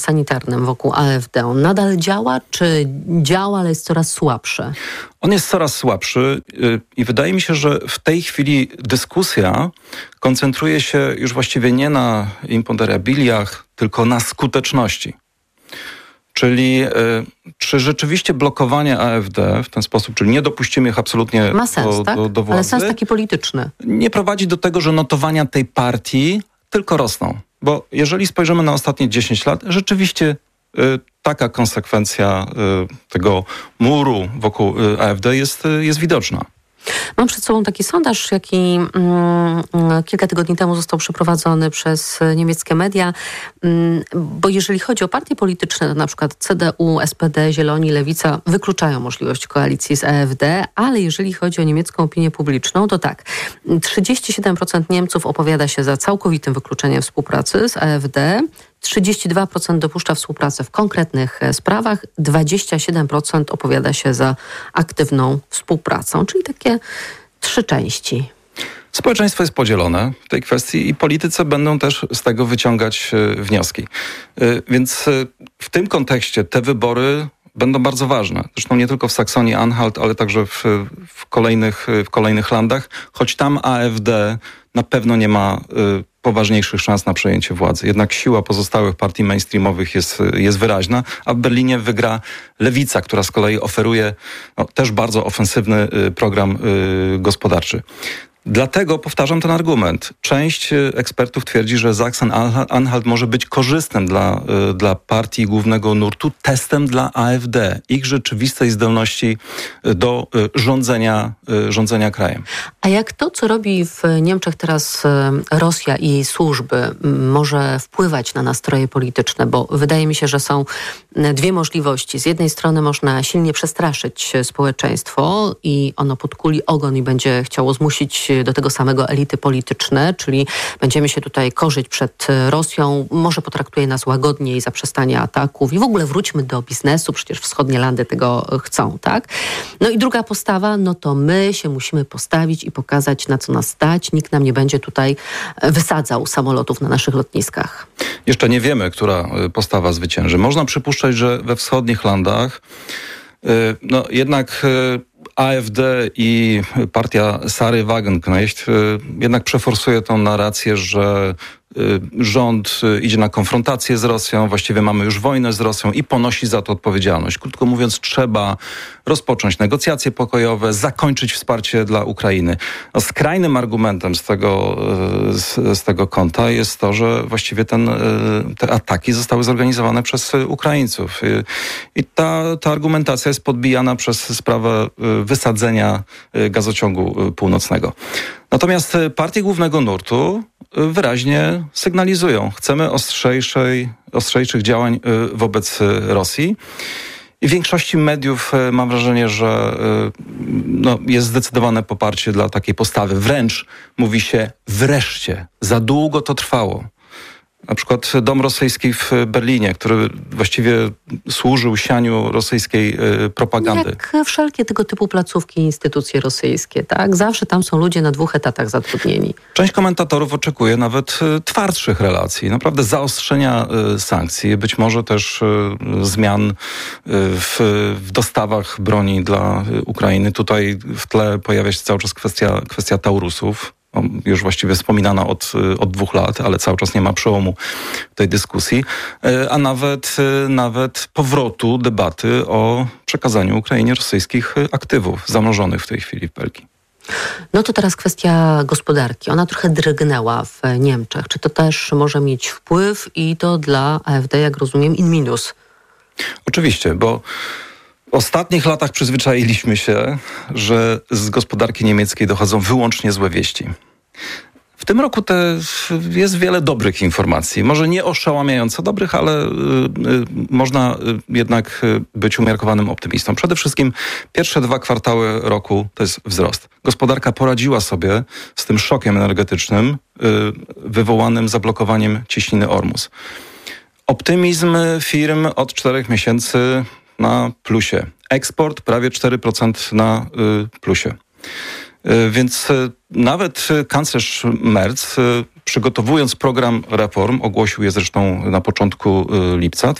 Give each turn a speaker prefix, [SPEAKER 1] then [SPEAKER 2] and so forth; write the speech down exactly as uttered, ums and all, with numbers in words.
[SPEAKER 1] sanitarnym wokół A F D. On nadal działa, czy działa, ale jest coraz słabszy?
[SPEAKER 2] On jest coraz słabszy i wydaje mi się, że w tej chwili dyskusja koncentruje się już właściwie nie na imponderabiliach, tylko na skuteczności. Czyli y, czy rzeczywiście blokowanie A F D w ten sposób, czyli nie dopuścimy ich absolutnie
[SPEAKER 1] Ma sens,
[SPEAKER 2] do,
[SPEAKER 1] tak?
[SPEAKER 2] do, do władzy,
[SPEAKER 1] ale sens taki polityczny.
[SPEAKER 2] Nie prowadzi do tego, że notowania tej partii tylko rosną. Bo jeżeli spojrzymy na ostatnie dziesięć lat, rzeczywiście y, taka konsekwencja y, tego muru wokół y, A F D jest, y, jest widoczna.
[SPEAKER 1] Mam przed sobą taki sondaż, jaki mm, kilka tygodni temu został przeprowadzony przez niemieckie media, mm, bo jeżeli chodzi o partie polityczne, to na przykład C D U, S P D, Zieloni, Lewica wykluczają możliwość koalicji z A F D, ale jeżeli chodzi o niemiecką opinię publiczną, to tak, trzydzieści siedem procent Niemców opowiada się za całkowitym wykluczeniem współpracy z A F D, trzydzieści dwa procent dopuszcza współpracę w konkretnych sprawach, dwadzieścia siedem procent opowiada się za aktywną współpracą, czyli takie trzy części.
[SPEAKER 2] Społeczeństwo jest podzielone w tej kwestii i politycy będą też z tego wyciągać y, wnioski. Y, więc y, w tym kontekście te wybory będą bardzo ważne. Zresztą nie tylko w Saksonii-Anhalt, ale także w, w, kolejnych, w kolejnych landach, choć tam A F D na pewno nie ma y, poważniejszych szans na przejęcie władzy. Jednak siła pozostałych partii mainstreamowych jest, jest wyraźna, a w Berlinie wygra Lewica, która z kolei oferuje no, też bardzo ofensywny y, program y, gospodarczy. Dlatego powtarzam ten argument. Część ekspertów twierdzi, że Sachsen-Anhalt może być korzystnym dla, dla partii głównego nurtu, testem dla A F D, ich rzeczywistej zdolności do rządzenia, rządzenia krajem.
[SPEAKER 1] A jak to, co robi w Niemczech teraz Rosja i jej służby, może wpływać na nastroje polityczne? Bo wydaje mi się, że są dwie możliwości. Z jednej strony można silnie przestraszyć społeczeństwo i ono podkuli ogon i będzie chciało zmusić do tego samego elity polityczne, czyli będziemy się tutaj korzyć przed Rosją, może potraktuje nas łagodniej i zaprzestanie ataków i w ogóle wróćmy do biznesu, przecież wschodnie landy tego chcą, tak? No i druga postawa, no to my się musimy postawić i pokazać, na co nas stać. Nikt nam nie będzie tutaj wysadzał samolotów na naszych lotniskach.
[SPEAKER 2] Jeszcze nie wiemy, która postawa zwycięży. Można przypuszczać, że we wschodnich landach no jednak A F D i partia Sary Wagenknecht jednak przeforsuje tą narrację, że rząd idzie na konfrontację z Rosją, właściwie mamy już wojnę z Rosją i ponosi za to odpowiedzialność. Krótko mówiąc, trzeba rozpocząć negocjacje pokojowe, zakończyć wsparcie dla Ukrainy. No, skrajnym argumentem z tego, z, z tego kąta jest to, że właściwie ten, te ataki zostały zorganizowane przez Ukraińców. I, i ta, ta argumentacja jest podbijana przez sprawę wysadzenia gazociągu północnego. Natomiast partie głównego nurtu wyraźnie sygnalizują, chcemy ostrzejszej, ostrzejszych działań wobec Rosji. I w większości mediów mam wrażenie, że no, jest zdecydowane poparcie dla takiej postawy. Wręcz mówi się wreszcie, za długo to trwało. Na przykład Dom Rosyjski w Berlinie, który właściwie służył sianiu rosyjskiej y, propagandy.
[SPEAKER 1] Jak wszelkie tego typu placówki i instytucje rosyjskie, tak? Zawsze tam są ludzie na dwóch etatach zatrudnieni.
[SPEAKER 2] Część komentatorów oczekuje nawet y, twardszych relacji, naprawdę zaostrzenia y, sankcji, być może też y, zmian y, w, w dostawach broni dla y, Ukrainy. Tutaj w tle pojawia się cały czas kwestia, kwestia Taurusów. Już właściwie wspominana od, od dwóch lat, ale cały czas nie ma przełomu tej dyskusji, a nawet, nawet powrotu debaty o przekazaniu Ukrainie rosyjskich aktywów zamrożonych w tej chwili w Belgii.
[SPEAKER 1] No to teraz kwestia gospodarki. Ona trochę drgnęła w Niemczech. Czy to też może mieć wpływ i to dla A F D, jak rozumiem, in minus?
[SPEAKER 2] Oczywiście, bo w ostatnich latach przyzwyczailiśmy się, że z gospodarki niemieckiej dochodzą wyłącznie złe wieści. W tym roku te jest wiele dobrych informacji. Może nie oszałamiająco dobrych, ale y, y, można jednak być umiarkowanym optymistą. Przede wszystkim pierwsze dwa kwartały roku to jest wzrost. Gospodarka poradziła sobie z tym szokiem energetycznym y, wywołanym zablokowaniem cieśniny Ormus. Optymizm firm od czterech miesięcy na plusie. Eksport prawie cztery procent na y, plusie. Y, więc y, nawet kanclerz Merz y, przygotowując program reform, ogłosił je zresztą na początku lipca,